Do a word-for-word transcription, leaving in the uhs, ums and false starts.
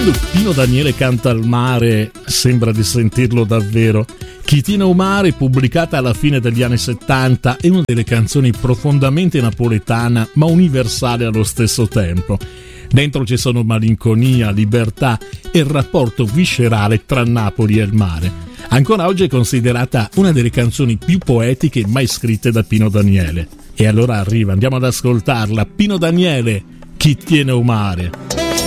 Quando Pino Daniele canta al mare sembra di sentirlo davvero. Chi tiene o mare, pubblicata alla fine degli anni settanta, è una delle canzoni profondamente napoletana ma universale allo stesso tempo. Dentro ci sono malinconia, libertà e il rapporto viscerale tra Napoli e il mare. Ancora oggi è considerata una delle canzoni più poetiche mai scritte da Pino Daniele. E allora arriva, andiamo ad ascoltarla. Pino Daniele, Chi tiene o mare.